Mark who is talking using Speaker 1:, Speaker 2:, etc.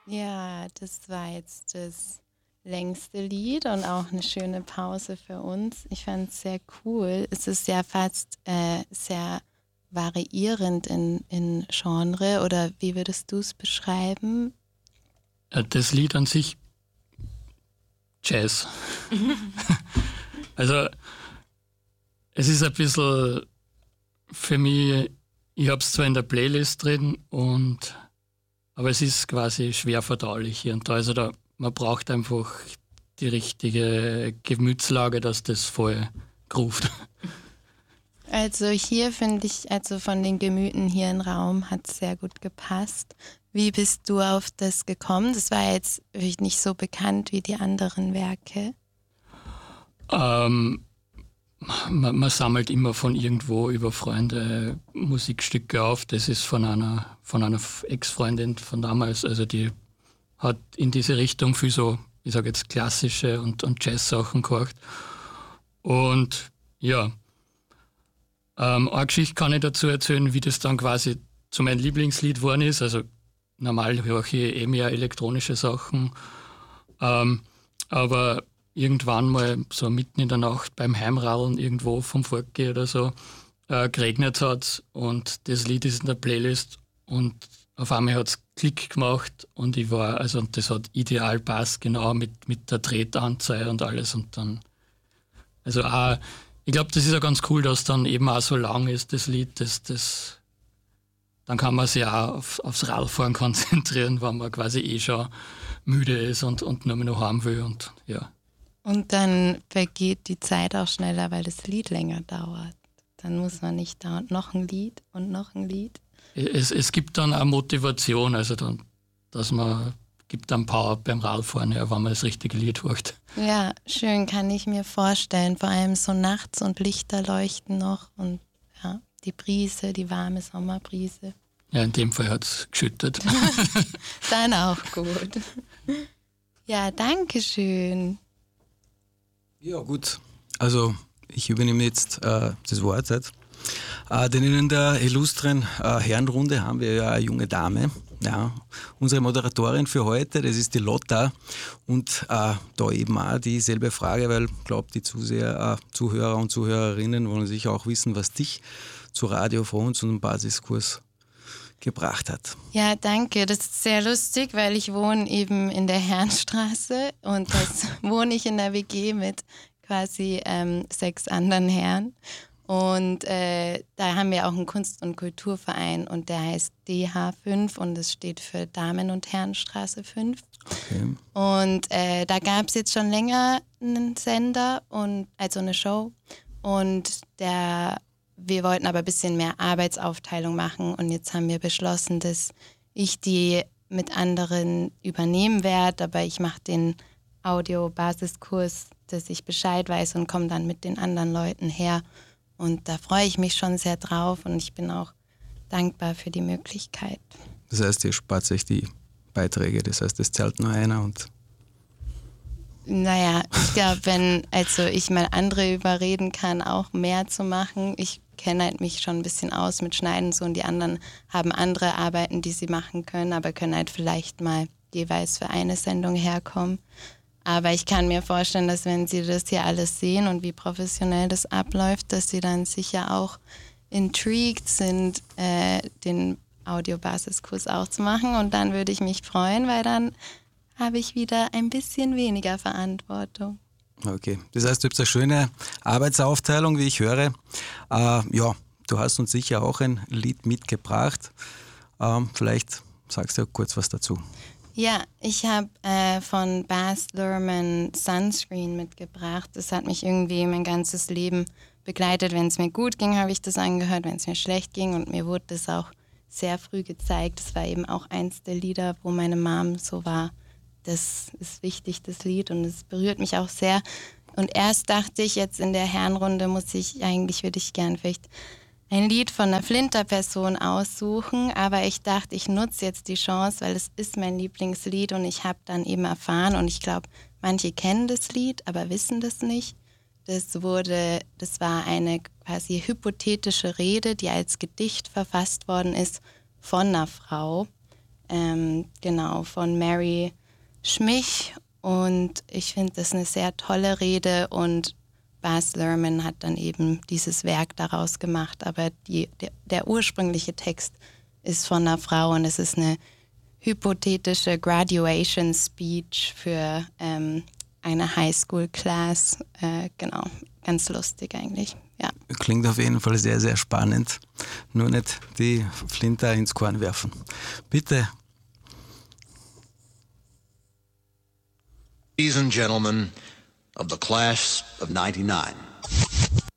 Speaker 1: Ja, das war jetzt das längste Lied und auch eine schöne Pause für uns. Ich fand es sehr cool. Es ist ja fast sehr variierend in Genre, oder wie würdest du es beschreiben?
Speaker 2: Das Lied an sich, Jazz. Also es ist ein bisschen für mich, ich habe es zwar in der Playlist drin, aber es ist quasi schwer verdaulich hier und da. Also man braucht einfach die richtige Gemütslage, dass das voll groovt.
Speaker 1: Also hier finde ich, also von den Gemüten hier im Raum hat es sehr gut gepasst. Wie bist du auf das gekommen? Das war jetzt wirklich nicht so bekannt wie die anderen Werke.
Speaker 2: Man sammelt immer von irgendwo über Freunde Musikstücke auf. Das ist von einer Ex-Freundin von damals. Also die hat in diese Richtung viel so, ich sage jetzt klassische und Jazz-Sachen gehört. Und ja, eine Geschichte kann ich dazu erzählen, wie das dann quasi zu meinem Lieblingslied geworden ist. Also normal höre ich mehr elektronische Sachen. Aber irgendwann mal so mitten in der Nacht beim Heimradeln irgendwo vom Fortgehen oder so geregnet hat und das Lied ist in der Playlist und auf einmal hat es Klick gemacht und das hat ideal passt, genau mit der Tretanzahl und alles und dann, also auch, ich glaube, das ist ja ganz cool, dass dann eben auch so lang ist, das Lied, dann kann man sich auch aufs Radfahren konzentrieren, wenn man quasi schon müde ist und nur mehr noch heim will und ja.
Speaker 1: Und dann vergeht die Zeit auch schneller, weil das Lied länger dauert. Dann muss man nicht dauernd noch ein Lied und noch ein Lied.
Speaker 2: Es gibt dann auch Motivation, also dann, gibt dann Power beim Radfahren, ja, wenn man das richtige Lied hört.
Speaker 1: Ja, schön, kann ich mir vorstellen. Vor allem so nachts und Lichter leuchten noch und ja, die Brise, die warme Sommerbrise.
Speaker 2: Ja, in dem Fall hat es geschüttet.
Speaker 1: Dann auch gut. Ja, danke schön.
Speaker 3: Ja, gut. Also, ich übernehme jetzt das Wort. Denn in der illustren Herrenrunde haben wir ja eine junge Dame. Ja, unsere Moderatorin für heute, das ist die Lotta. Und da eben auch dieselbe Frage, weil ich glaube, die Zuhörer und Zuhörerinnen wollen sicher auch wissen, was dich zu Radio Frohns und dem Basiskurs gebracht hat.
Speaker 1: Ja, danke. Das ist sehr lustig, weil ich wohne eben in der Herrenstraße und das wohne ich in der WG mit quasi 6 anderen Herren. Und da haben wir auch einen Kunst- und Kulturverein und der heißt DH5 und es steht für Damen- und Herrenstraße 5.
Speaker 3: Okay.
Speaker 1: Und da gab es jetzt schon länger einen Sender also eine Show und wir wollten aber ein bisschen mehr Arbeitsaufteilung machen und jetzt haben wir beschlossen, dass ich die mit anderen übernehmen werde, aber ich mache den Audio-Basiskurs, dass ich Bescheid weiß und komme dann mit den anderen Leuten her und da freue ich mich schon sehr drauf und ich bin auch dankbar für die Möglichkeit.
Speaker 3: Das heißt, ihr spart euch die Beiträge, das heißt, es zahlt nur einer und...
Speaker 1: Naja, ich glaube, wenn ich mal andere überreden kann, auch mehr zu machen. Ich kenne halt mich schon ein bisschen aus mit Schneiden so und die anderen haben andere Arbeiten, die sie machen können, aber können halt vielleicht mal jeweils für eine Sendung herkommen. Aber ich kann mir vorstellen, dass wenn sie das hier alles sehen und wie professionell das abläuft, dass sie dann sicher auch intrigued sind, den Audiobasiskurs auch zu machen und dann würde ich mich freuen, weil dann habe ich wieder ein bisschen weniger Verantwortung.
Speaker 3: Okay, das heißt, du hast eine schöne Arbeitsaufteilung, wie ich höre. Ja, du hast uns sicher auch ein Lied mitgebracht. Vielleicht sagst du kurz was dazu.
Speaker 1: Ja, ich habe von Baz Luhrmann Sunscreen mitgebracht. Das hat mich irgendwie mein ganzes Leben begleitet. Wenn es mir gut ging, habe ich das angehört. Wenn es mir schlecht ging und mir wurde das auch sehr früh gezeigt. Das war eben auch eins der Lieder, wo meine Mom so war. Das ist wichtig, das Lied, und es berührt mich auch sehr. Und erst dachte ich, jetzt in der Herrenrunde würde ich gern vielleicht ein Lied von einer Flinter-Person aussuchen, aber ich dachte, ich nutze jetzt die Chance, weil es ist mein Lieblingslied und ich habe dann eben erfahren, und ich glaube, manche kennen das Lied, aber wissen das nicht. Das war eine quasi hypothetische Rede, die als Gedicht verfasst worden ist von einer Frau. genau, von Mary Schmich. Und ich finde das eine sehr tolle Rede und Baz Luhrmann hat dann eben dieses Werk daraus gemacht. Aber der ursprüngliche Text ist von einer Frau und es ist eine hypothetische Graduation Speech für eine Highschool-Class. Genau, ganz lustig eigentlich, ja.
Speaker 3: Klingt auf jeden Fall sehr, sehr spannend. Nur nicht die Flinte ins Korn werfen. Bitte.
Speaker 4: Ladies and gentlemen of the class of 99.